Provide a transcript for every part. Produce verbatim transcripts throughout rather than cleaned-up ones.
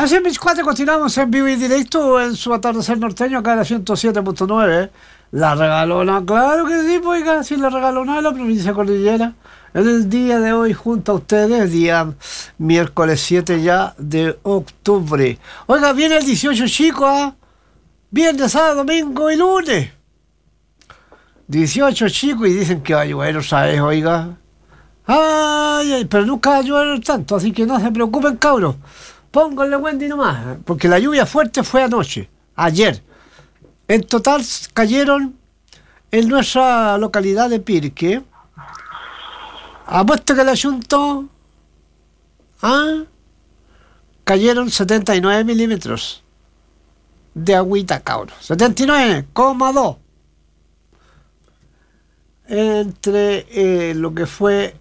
Así mis cuatro continuamos en vivo y directo en su atardecer norteño acá en la ciento siete punto nueve. La regalona, claro que sí, oiga, sí, la regalona de la provincia cordillera. En el día de hoy junto a ustedes, día miércoles siete ya de octubre. Oiga, viene el dieciocho chico, ¿ah? Viernes, sábado, domingo y lunes. dieciocho chico y dicen que va a llover, ¿sabes? Oiga. Ay, ay, pero nunca va a llover tanto, así que no se preocupen, cabros. Pónganle Wendy nomás, porque la lluvia fuerte fue anoche, ayer. En total cayeron en nuestra localidad de Pirque, apuesto que el asunto, ¿ah? Cayeron setenta y nueve milímetros de agüita, cabros. setenta y nueve coma dos. Entre eh, lo que fue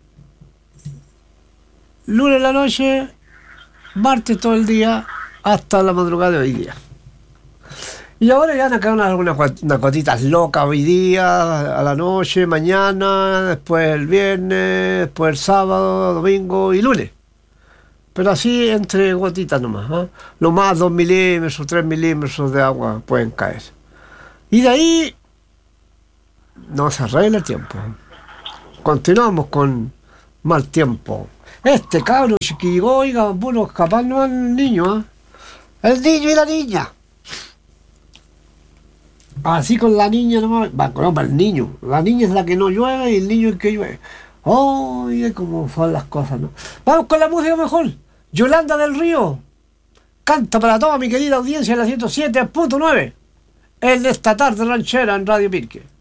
lunes en la noche, martes todo el día, hasta la madrugada de hoy día. Y ahora ya han quedado unas, unas, unas gotitas locas hoy día, a la noche, mañana, después el viernes, después el sábado, domingo y lunes. Pero así entre gotitas nomás, ¿eh? Lo más dos milímetros, tres milímetros de agua pueden caer. Y de ahí no se arregla el tiempo. Continuamos con mal tiempo. Este cabro chiquillo, oiga, bueno, capaz no es el niño, ¿eh? El niño y la niña. Así con la niña nomás, va, no, para el niño. La niña es la que no llueve y el niño es el que llueve. Oye, cómo son las cosas, ¿no? Vamos con la música mejor. Yolanda del Río canta para toda mi querida audiencia en la ciento siete punto nueve en esta tarde ranchera en Radio Pirque.